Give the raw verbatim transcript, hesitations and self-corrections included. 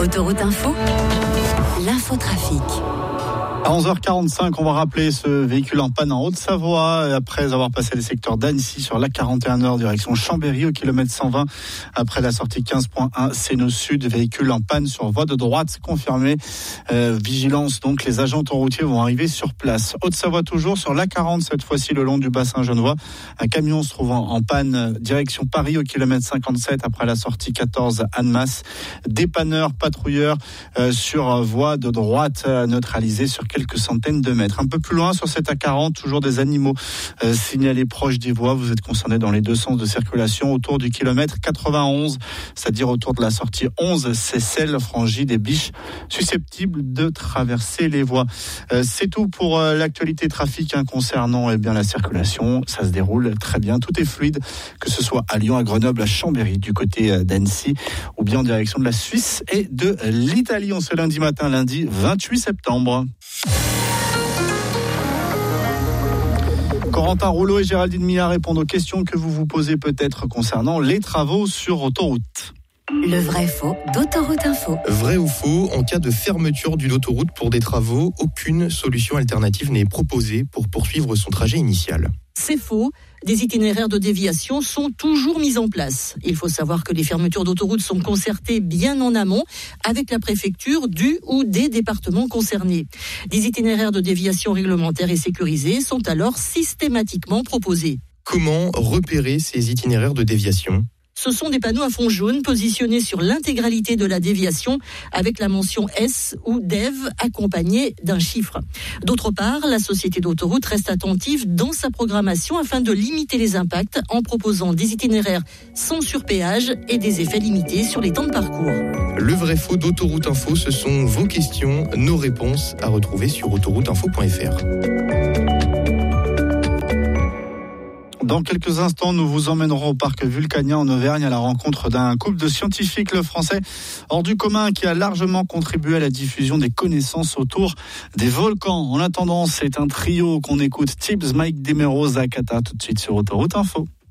Autoroute Info, l'infotrafic. À onze heures quarante-cinq, on va rappeler ce véhicule en panne en Haute-Savoie après avoir passé les secteurs d'Annecy sur l'A quarante et un Nord direction Chambéry au kilomètre cent vingt après la sortie quinze point un Séno Sud. Véhicule en panne sur voie de droite, c'est confirmé. Euh, vigilance donc, les agents autoroutiers vont arriver sur place. Haute-Savoie toujours sur l'A quarante, cette fois-ci le long du bassin genevois. Un camion se trouvant en panne direction Paris au kilomètre cinquante-sept après la sortie quatorze Annemasse. Dépanneurs, patrouilleurs euh, sur voie de droite euh, neutralisés sur quelques centaines de mètres. Un peu plus loin sur cette A quarante, toujours des animaux euh, signalés proches des voies. Vous êtes concernés dans les deux sens de circulation autour du kilomètre quatre-vingt-onze, c'est-à-dire autour de la sortie onze, c'est celle frangie des biches susceptibles de traverser les voies. Euh, c'est tout pour euh, l'actualité trafic hein, concernant eh bien, la circulation. Ça se déroule très bien, tout est fluide, que ce soit à Lyon, à Grenoble, à Chambéry, du côté euh, d'Annecy, ou bien en direction de la Suisse et de l'Italie. On ce lundi matin, lundi vingt-huit septembre. Corentin Rouleau et Géraldine Millard répondent aux questions que vous vous posez peut-être concernant les travaux sur autoroute. Le vrai faux d'Autoroute Info. Vrai ou faux, en cas de fermeture d'une autoroute pour des travaux, aucune solution alternative n'est proposée pour poursuivre son trajet initial. C'est faux. Des itinéraires de déviation sont toujours mis en place. Il faut savoir que les fermetures d'autoroutes sont concertées bien en amont avec la préfecture du ou des départements concernés. Des itinéraires de déviation réglementaires et sécurisés sont alors systématiquement proposés. Comment repérer ces itinéraires de déviation ? Ce sont des panneaux à fond jaune positionnés sur l'intégralité de la déviation avec la mention S ou D E V accompagnée d'un chiffre. D'autre part, la société d'autoroute reste attentive dans sa programmation afin de limiter les impacts en proposant des itinéraires sans surpéage et des effets limités sur les temps de parcours. Le vrai faux d'Autoroute Info, ce sont vos questions, nos réponses à retrouver sur autoroute info point f r. Dans quelques instants, nous vous emmènerons au parc Vulcania en Auvergne à la rencontre d'un couple de scientifiques, le français hors du commun, qui a largement contribué à la diffusion des connaissances autour des volcans. En attendant, c'est un trio qu'on écoute, Tibbs, Mike Demero, Zakata, tout de suite sur Autoroute Info.